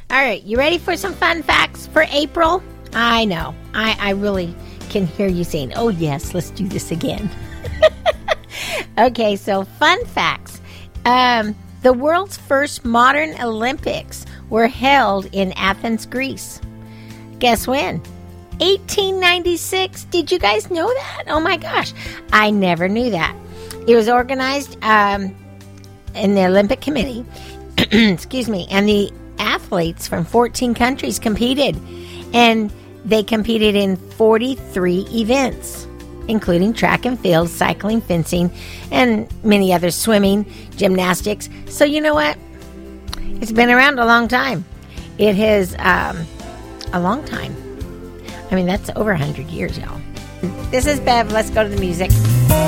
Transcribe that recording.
All right, you ready for some fun facts for April? I know. I really can hear you saying, oh, yes, let's do this again. Okay, so fun facts. The world's first modern Olympics were held in Athens, Greece. Guess when? 1896. Did you guys know that? Oh, my gosh. I never knew that. It was organized in the Olympic Committee. Excuse me. And the athletes from 14 countries competed. And they competed in 43 events, including track and field, cycling, fencing, and many others, swimming, gymnastics. So you know what? It's been around a long time. It has a long time. I mean, that's over 100 years, y'all. This is Bev. Let's go to the music.